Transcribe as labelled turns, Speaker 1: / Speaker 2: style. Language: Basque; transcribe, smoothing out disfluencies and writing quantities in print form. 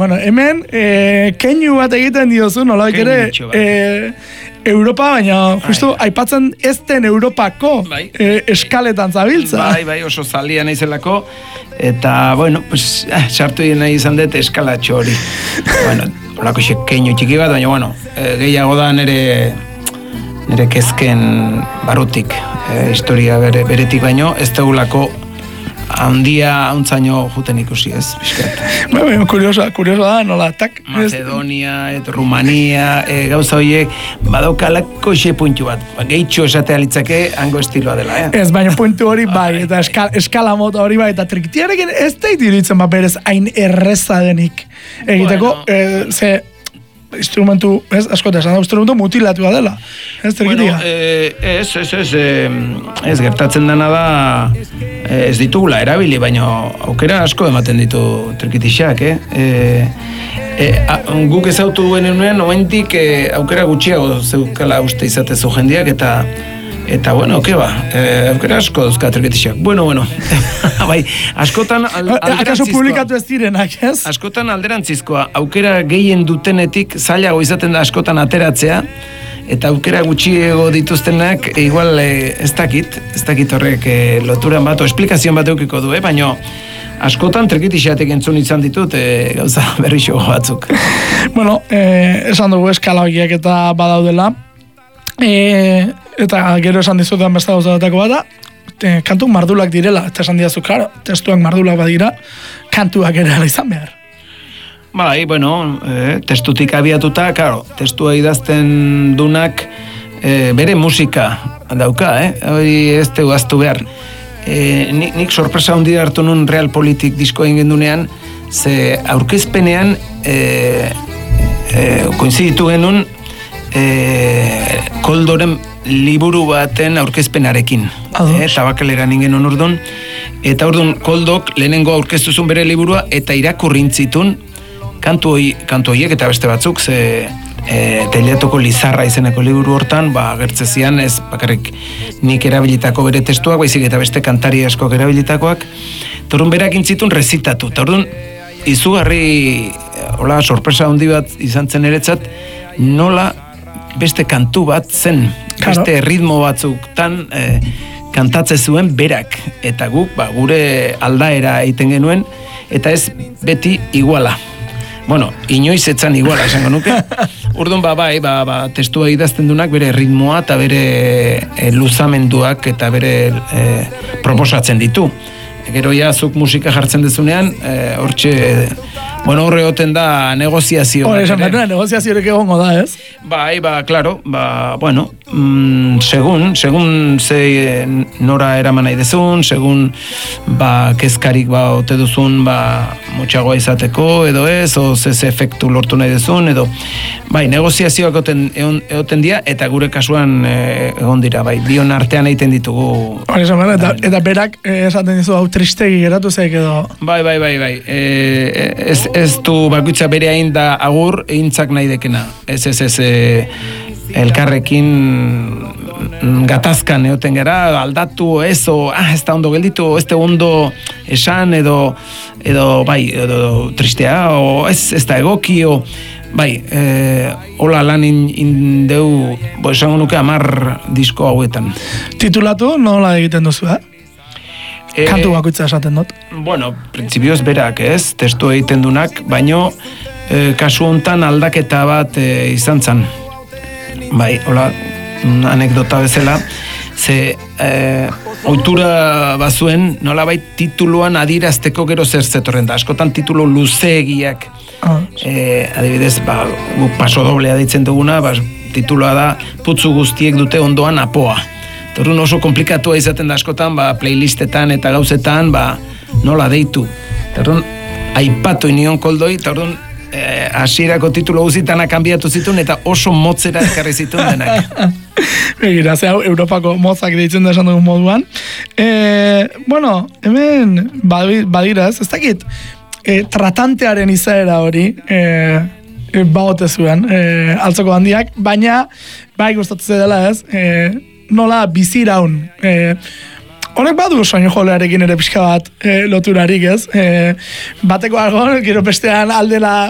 Speaker 1: bueno, hemen keinu bat egiten diozu, nolabait ere Europa, baina justu aipatzen ez den Europako eskaletan zabiltza.
Speaker 2: Bai, oso zalia naizelako, eta, bueno, pues, sartu nahi izan dut eskalatxo hori. Bueno, olako keinu txiki bat, baina, bueno, gehiago da nire kezken barutik, historia beretik baino, ez tegulako handia hauntzaino juten ikusi ez, bizkat.
Speaker 1: Kurioso da, nola, tak?
Speaker 2: Macedonia, Rumania, gauza horiek, badaukalako xe puntu bat. Gehitxo esatea litzake, hango estiloa dela,
Speaker 1: Ez, baina puntu hori bai, eta eskala mota hori bai, eta triktiarekin ez da idiritzen berez hain erreza denik. Egiteko, ze instrumentu, askotan esan da, instrumentu mutilatua dela. Ez, trikitia?
Speaker 2: Ez, gertatzen dena da, ez ditugula erabili, baina aukera asko ematen ditu trikitixak, guk ezautu genunean, momentik aukera gutxiago zeukala uste izatezu jendiak, eta bueno, aukera asko dauzka trikitixak. Bueno. Bai, askotan alderantzizkoa.
Speaker 1: Akaso publikatu ez direnak, ez?
Speaker 2: Askotan alderantzizkoa, aukera gehien dutenetik zailago izaten da askotan ateratzea, eta aukera gutxiego dituztenak, igual ez dakit horrek loturan bat, o esplikazion bat eukiko du, baina askotan trikitixatek entzun izan ditut gauza berrixo batzuk.
Speaker 1: Bueno, esan dugu eskala horiek eta badaudela, eta gero esan dizutan besta gauzatako bada, kantuk mardulak direla, eta esan diazu, klaro, testuak mardulak badira, kantuak ere izan behar.
Speaker 2: Bai, bueno, testutik abiatuta, klaro, testua idazten dunak bere musika dauka, hori ez tegu aztu behar. Nik sorpresa hundi hartu nun Realpolitik diskoa egin dunean, ze aurkezpenean koinziditu genuen Koldoren liburu baten aurkezpenarekin. Tabakaleran ingen urdun. Eta urdun Koldok lehenengo aurkeztuzun bere liburua eta irakurrintzitun kantu horiek eta beste batzuk, ze Teiliatoko Lizarra izeneko liburu hortan, gertzezian ez bakarrik nik erabilitako bere testuak, baizik eta beste kantari askok erabilitakoak. Eta urdun berak intzitun rezitatu. Eta urdun izugarri sorpresa handi bat izan zen eretzat, nola beste kantu bat zen, beste ritmo batzuktan kantatze zuen berak, eta guk gure aldaera egiten genuen, eta ez beti iguala. Bueno, inoiz etzan iguala esango nuke. Orduan testua idazten dunak bere ritmoa eta bere luzamenduak eta bere proposatzen ditu. Gero zuk musika jartzen dezunean, hortxe, horre goten da negoziazio.
Speaker 1: Negoziaziorik egongo da, ez?
Speaker 2: Claro, segun ze nora eraman nahi dezun, segun kezkarik ote duzun motxagoa izateko, edo ez, o ze efektu lortu nahi dezun, edo negoziazioak egoten dira, eta gure kasuan egon dira, bion artean egiten ditugu.
Speaker 1: Eta berak esaten dizu hau tristegi geratu zaik edo?
Speaker 2: Bai. Ez du bakoitza bere hain da agur eintzak nahi dekena. Ez, elkarrekin gatazkan egoten gara, aldatu ez da ondo gelditu, ez da ondo esan edo tristea, ez da egoki, hola lan indeu, esango nuke 10 disko hauetan.
Speaker 1: Titulatu nola egiten duzu, kantu bakoitza esaten dut?
Speaker 2: Bueno, printzipioz berak ez, testu egiten dunak, baino kasu hontan aldaketa bat izan zen. Hola, anekdota bezala, ze ohitura bazuen nolabait tituluan adirazteko gero zer zetorren da. Askotan titulu luzeegiak, adibidez, guk paso doblea ditzen duguna, titulua da putzu guztiek dute ondoan apoa. Torrun oso komplikatua izaten da askotan, playlistetan eta gauzetan, nola deitu. Torrun, aipatu inion Koldoi, torrun, hasierako titulo guzitana kanbiatu zituen eta oso motzera ekarri zituen denak.
Speaker 1: Begira, hau Europako motzak deitzen da esan dugun moduan. Hemen badira ez dakit, tratantearen izaera hori, baote zuen, altzoko handiak, baina, gustatzen dela ez, nola biziraun. Honek badu soinu jolearekin ere pixka bat loturarik ez. Bateko algo, gero bestean aldela